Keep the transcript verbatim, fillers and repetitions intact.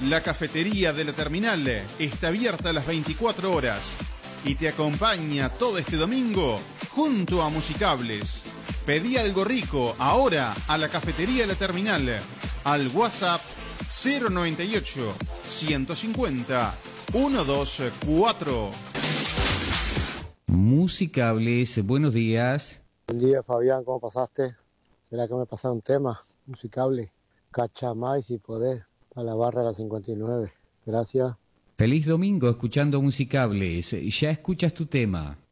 La cafetería de la terminal está abierta a las veinticuatro horas y te acompaña todo este domingo junto a Musicables. Pedí algo rico ahora a la cafetería de la terminal al WhatsApp cero noventa y ocho, ciento cincuenta, ciento veinticuatro. Musicables, buenos días. Buen día, Fabián, ¿cómo pasaste? ¿Será que me pasa un tema? Musicable, Cachamay si podés, a la barra de la cincuenta y nueve. Gracias. Feliz domingo escuchando Musicables. Ya escuchas tu tema.